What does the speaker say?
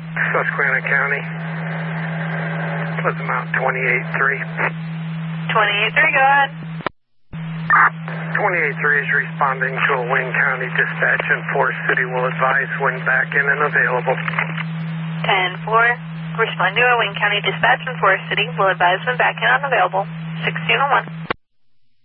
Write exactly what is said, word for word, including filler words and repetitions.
Susquehanna County. Plymouth twenty-eight three. twenty-eight three, go ahead. twenty-eight three is responding to a Wayne County dispatch, and Forest City will advise when back in and available. ten four, respond to a Wayne County dispatch, and Forest City will advise when back in and available. six zero one.